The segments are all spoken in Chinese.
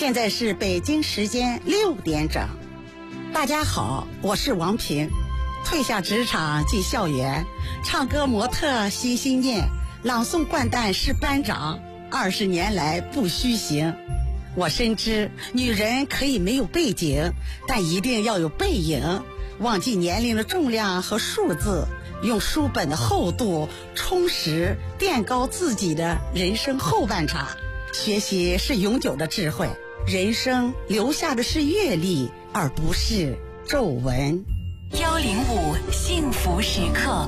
现在是北京时间6点整。大家好，我是王平，退下职场进校园，唱歌模特心心念，朗诵掼蛋是班长，20年来不虚行。我深知女人可以没有背景，但一定要有背影。忘记年龄的重量和数字，用书本的厚度充实垫高自己的人生后半场。学习是永久的智慧，人生留下的是阅历，而不是皱纹。 105幸福时刻，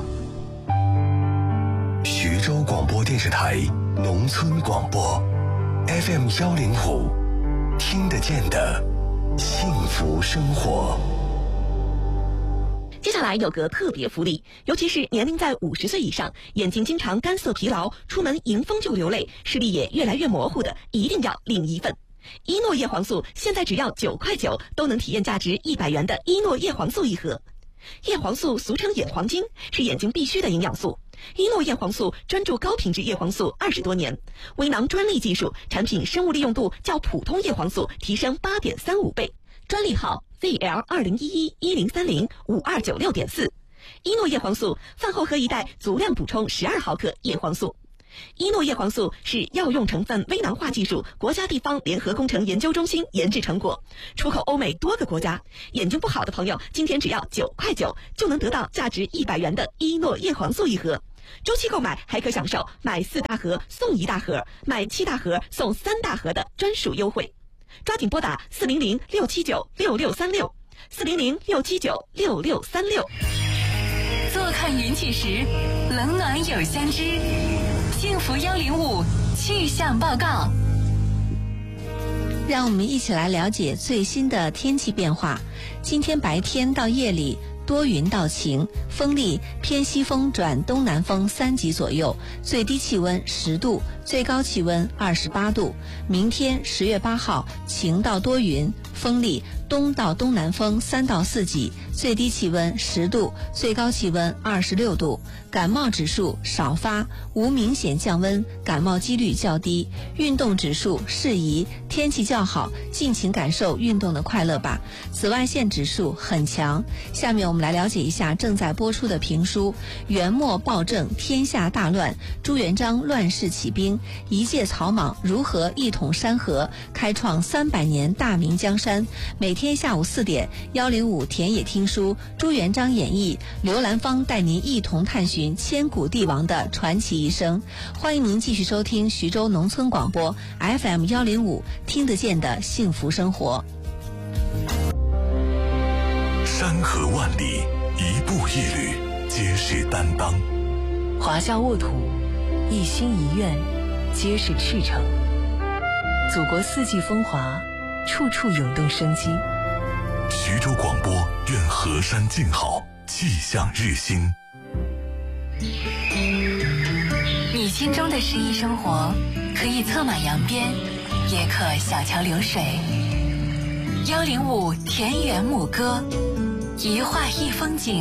徐州广播电视台农村广播 FM 105，听得见的幸福生活。 接下来有个特别福利，尤其是年龄在50岁以上，眼睛经常干涩疲劳，出门迎风就流泪，视力也越来越模糊的，一定要领一份。伊诺叶黄素现在只要9块9都能体验价值100元的伊诺叶黄素一盒。叶黄素俗称眼黄金，是眼睛必须的营养素。伊诺叶黄素专注高品质叶黄素20多年，微囊专利技术，产品生物利用度较普通叶黄素提升8.35倍，专利号 ZL201110305296.4。伊诺叶黄素饭后喝一袋，足量补充12毫克叶黄素。伊诺叶黄素是药用成分微囊化技术国家地方联合工程研究中心研制成果，出口欧美多个国家。眼睛不好的朋友，今天只要9块9就能得到价值100元的伊诺叶黄素一盒。周期购买还可享受买4大盒送1大盒，买7大盒送3大盒的专属优惠。抓紧拨打400-679-6636 400-679-6636。 坐看云起时，冷暖有相知。幸福105气象报告， 让我们一起来了解最新的天气变化。今天白天到夜里多云到晴，风力偏西风转东南风3级左右，最低气温10度，最高气温28度。明天10月8号晴到多云，风力东到东南风3到4级，最低气温10度，最高气温26度。感冒指数少发，无明显降温，感冒几率较低。运动指数适宜，天气较好，尽情感受运动的快乐吧。紫外线指数很强。下面我们来了解一下正在播出的评书《元末暴政天下大乱》，朱元璋乱世起兵，一介草莽如何一统山河，开创300年大明江山。每天下午4点，105田野听书，朱元璋演义，刘兰芳带您一同探寻千古帝王的传奇一生。欢迎您继续收听徐州农村广播 FM 105，听得见的幸福生活。 山河万里，一步一履，皆是担当； 华夏沃土，一心一愿，皆是赤诚。祖国四季风华，处处涌动生机。 徐州广播愿河山静好，气象日新。 你心中的诗意生活，可以策马扬鞭，也可小桥流水。105田园牧歌，一画一风景。